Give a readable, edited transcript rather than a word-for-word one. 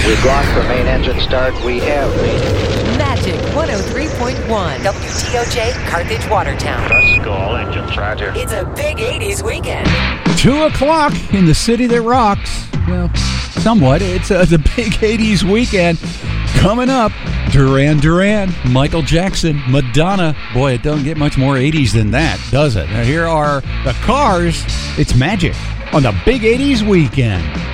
We've gone for main engine start. We have Magic 103.1. WTOJ, Carthage, Watertown. Let's go, all engines. Roger. It's a big 80s weekend. 2 o'clock in the city that rocks. Well, somewhat. It's a big 80s weekend. Coming up, Duran Duran, Michael Jackson, Madonna. Boy, it don't get much more 80s than that, does it? Now, here are the Cars. It's Magic on the big 80s weekend.